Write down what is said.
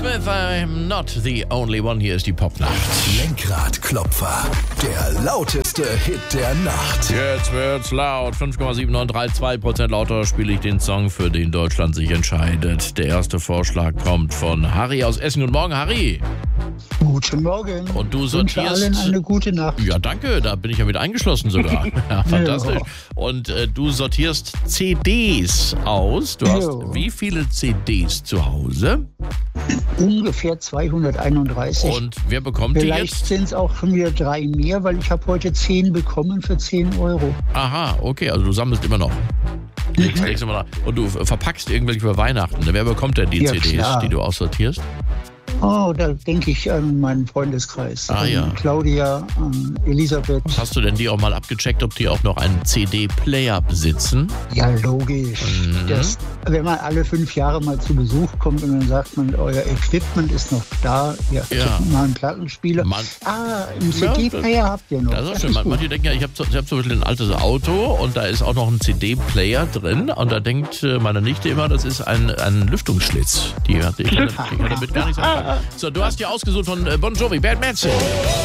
Smith, I'm not the only one. Hier ist die Popnacht. Lenkradklopfer, der lauteste Hit der Nacht. Jetzt wird's laut. 5,7932% lauter spiele ich den Song, für den Deutschland sich entscheidet. Der erste Vorschlag kommt von Harry aus Essen. Guten Morgen, Harry. Guten Morgen. Und du Ich wünsche sortierst... allen eine gute Nacht. Ja, danke. Da bin ich ja mit eingeschlossen sogar. Ja, fantastisch. Und du sortierst CDs aus. Du hast Jo. wie viele CDs zu Hause? Ungefähr 231. Und wer bekommt die Vielleicht jetzt? sind es auch schon wieder 3 mehr, weil ich habe heute 10 bekommen für 10 Euro. Aha, okay, also du sammelst immer noch. Legst immer nach. Und du verpackst irgendwelche für Weihnachten. Wer bekommt denn die Ja, CDs, klar. die du aussortierst? Oh, da denke ich an meinen Freundeskreis. Ah, an ja. Claudia, an Elisabeth. Hast du denn die auch mal abgecheckt, ob die auch noch einen CD-Player besitzen? Ja, logisch. Das, wenn man alle 5 Jahre mal zu Besuch kommt und dann sagt man, euer Equipment ist noch da. Ja, Ja. mal einen Plattenspieler. Mann. Einen CD-Player habt ihr noch. Das ist schön. Manche denken ja, ich habe zum Beispiel ein altes Auto und da ist auch noch ein CD-Player drin und da denkt meine Nichte immer, das ist ein Lüftungsschlitz. Die kann damit gar nichts anfangen. So, du hast dir ausgesucht von Bon Jovi, Bad Medicine.